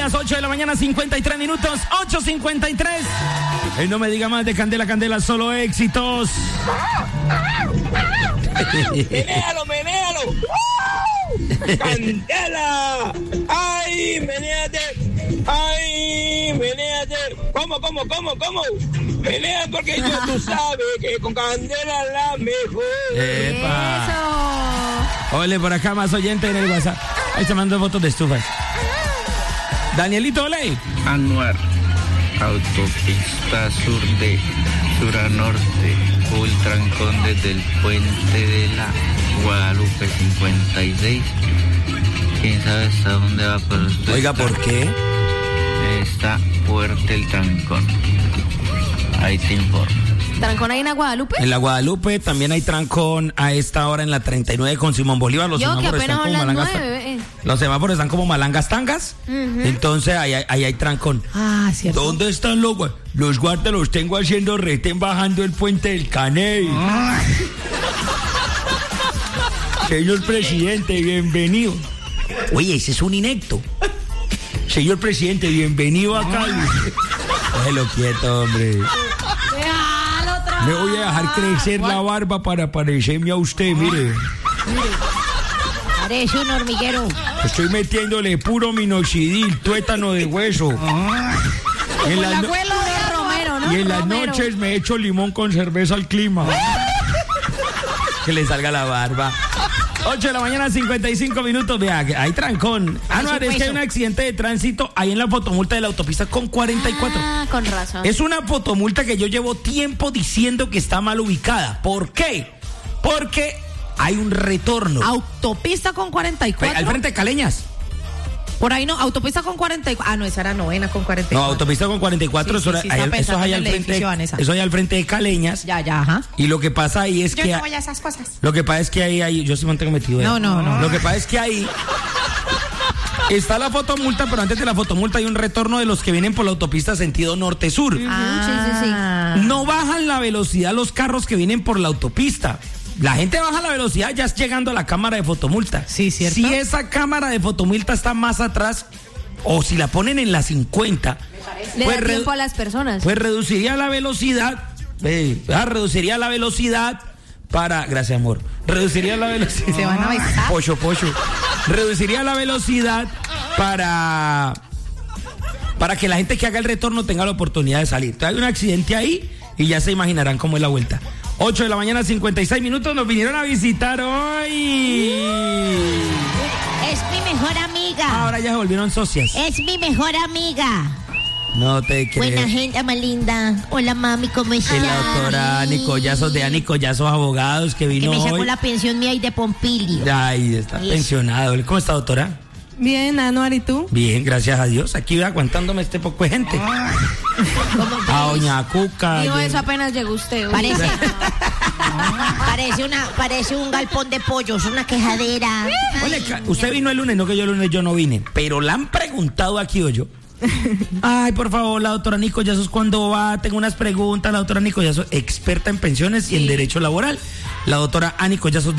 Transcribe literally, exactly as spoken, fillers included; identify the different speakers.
Speaker 1: las ocho de la mañana, cincuenta y tres minutos, ocho cincuenta y tres. Y no me diga más de Candela, Candela, solo éxitos.
Speaker 2: ¡Menéalo, menéalo! ¡Candela! ¡Ay, menéate! ¡Ay, menéate! ¿Cómo, cómo, cómo, cómo? Menea porque yo, tú sabes que con Candela la mejor.
Speaker 1: ¡Epa! Eso. Ole, por acá más oyente en el WhatsApp. Ahí se mandó fotos de estufas. Danielito, ole.
Speaker 3: Anuar, autopista sur de sur a norte, full trancón desde el puente de la Guadalupe cincuenta y seis. ¿Quién sabe hasta dónde va? Pero
Speaker 1: oiga, ¿por qué?
Speaker 3: Está fuerte el trancón. Ahí te informo.
Speaker 4: ¿Trancón ahí en la Guadalupe?
Speaker 1: En la Guadalupe también hay trancón a esta hora en la treinta y nueve con Simón Bolívar. Los
Speaker 4: Yo,
Speaker 1: semáforos están como malangas. nueve, eh. Los semáforos están como malangas tangas. Uh-huh. Entonces ahí, ahí, ahí hay trancón.
Speaker 4: Ah, cierto.
Speaker 1: ¿Dónde están los guardas? Los guardas los tengo haciendo retén bajando el puente del Caney. Ah. Señor presidente, bienvenido. Oye, ese es un inecto. Señor presidente, bienvenido acá. Déjelo quieto, hombre. Me voy a dejar crecer la barba para parecerme a usted, mire.
Speaker 4: Parece un hormiguero.
Speaker 1: Estoy metiéndole puro minoxidil, tuétano de hueso.
Speaker 4: En el abuelo no... de Romero, ¿no?
Speaker 1: Y en las
Speaker 4: Romero.
Speaker 1: noches me echo limón con cerveza al clima. Que le salga la barba. ocho de la mañana, cincuenta y cinco minutos. Vea, hay trancón. Ah, no, es que hay un accidente de tránsito ahí en la fotomulta de la autopista con cuarenta y cuatro.
Speaker 4: Ah, con razón.
Speaker 1: Es una fotomulta que yo llevo tiempo diciendo que está mal ubicada. ¿Por qué? Porque hay un retorno.
Speaker 4: Autopista con cuarenta y cuatro.
Speaker 1: Al frente de Caleñas.
Speaker 4: Por ahí no, autopista con cuarenta y cuatro. Ah, no, esa era novena con cuarenta y cuatro.
Speaker 1: No, autopista con cuarenta y cuatro, sí, eso, sí, sí, hay, eso, hay al frente, eso hay al frente de Caleñas.
Speaker 4: Ya, ya, ajá.
Speaker 1: Y lo que pasa ahí es
Speaker 4: yo
Speaker 1: que...
Speaker 4: Yo no voy a esas cosas.
Speaker 1: Lo que pasa es que ahí, ahí yo sí me mantengo metido.
Speaker 4: No, no, no.
Speaker 1: Lo que pasa es que ahí está la fotomulta, pero antes de la fotomulta hay un retorno de los que vienen por la autopista sentido norte-sur.
Speaker 4: Ah, sí, sí, sí.
Speaker 1: No bajan la velocidad los carros que vienen por la autopista. La gente baja la velocidad ya llegando a la cámara de fotomulta.
Speaker 4: Sí, ¿cierto?
Speaker 1: Si esa cámara de fotomulta está más atrás... O si la ponen en la cincuenta,
Speaker 4: le
Speaker 1: pues
Speaker 4: da tiempo a las personas.
Speaker 1: Pues reduciría la velocidad, eh, reduciría la velocidad para, gracias amor, reduciría la velocidad.
Speaker 4: Se van a besar.
Speaker 1: Pocho, pocho. Reduciría la velocidad para, para que la gente que haga el retorno tenga la oportunidad de salir. Entonces hay un accidente ahí y ya se imaginarán cómo es la vuelta. ocho de la mañana, cincuenta y seis minutos, nos vinieron a visitar hoy.
Speaker 5: Es mi mejor amiga.
Speaker 1: Ahora ya se volvieron socias.
Speaker 5: Es mi mejor amiga.
Speaker 1: No te creo.
Speaker 5: Buena gente, más linda. Hola, mami, ¿cómo estás?
Speaker 1: Es la doctora Ani Collazos de Ani Collazos Abogados que vino
Speaker 5: hoy. Que me sacó
Speaker 1: hoy.
Speaker 5: la pensión mía y de Pompilio.
Speaker 1: Ay, está yes. pensionado. ¿Cómo está, doctora?
Speaker 6: Bien, Anuar, ¿y tú?
Speaker 1: Bien, gracias a Dios. Aquí voy aguantándome este poco de gente. A doña Cuca.
Speaker 4: Digo, eso apenas llegó usted. Uy.
Speaker 5: Parece, parece, una, parece un galpón de pollos, una quejadera.
Speaker 1: Oye, usted vino el lunes, no que yo el lunes yo no vine. Pero la han preguntado aquí o yo. Ay, por favor, la doctora Ani Collazos, ¿cuándo va? Tengo unas preguntas. La doctora Ani Collazos, experta en pensiones y en derecho laboral. La doctora Ani Collazos